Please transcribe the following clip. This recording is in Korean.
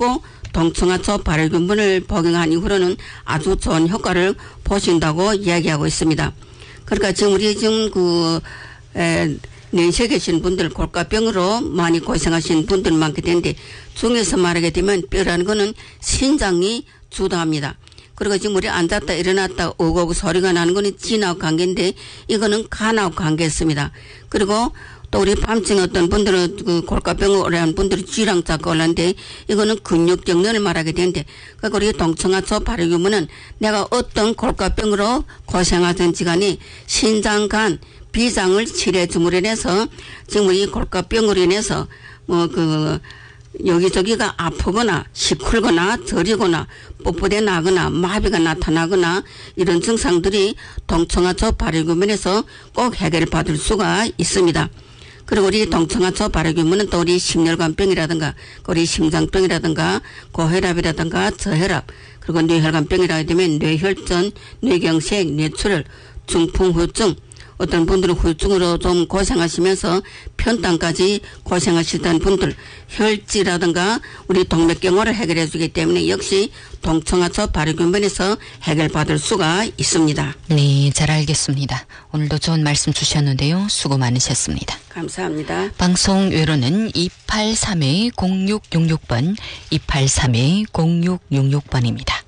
받고 동청하초 발효균분을 복용한 이후로는 아주 좋은 효과를 보신다고 이야기하고 있습니다. 그러니까 지금 우리 내시에 계신 분들 골가병으로 많이 고생하신 분들 많게 되는데 중에서 말하게 되면 뼈라는 거는 신장이 주도합니다. 그리고 지금 우리 앉았다 일어났다 오고 소리가 나는 거는 진하고 관계인데 이거는 간하고 관계있습니다. 그리고 또 우리 밤중에 어떤 분들은 골가병을 오래 한 분들이 쥐랑 잡고 올랐는데 이거는 근육정련을 말하게 되는데 그러니까 우리 동청하초 발효균분은 내가 어떤 골가병으로 고생하든지 간에 신장, 간, 비장을 치료해 줌으로 인해서 지금 우리 골가병으로 인해서 여기저기가 아프거나 시큰거나 저리거나 뻣뻣해 나거나 마비가 나타나거나 이런 증상들이 동청하초 발효균분에서 꼭 해결받을 수가 있습니다. 그리고 우리 동청하초 발효균분은 또 우리 심혈관병이라든가 우리 심장병이라든가 고혈압이라든가 저혈압 그리고 뇌혈관병이라게 되면 뇌혈전, 뇌경색, 뇌출혈, 중풍후유증 어떤 분들은 후유증으로 좀 고생하시면서 편당까지 고생하시던 분들 혈지라든가 우리 동맥경화를 해결해 주기 때문에 역시 동청하초 발효균분에서 해결받을 수가 있습니다. 네, 잘 알겠습니다. 오늘도 좋은 말씀 주셨는데요. 수고 많으셨습니다. 감사합니다. 방송 외로는 283-0666번 283-0666번입니다.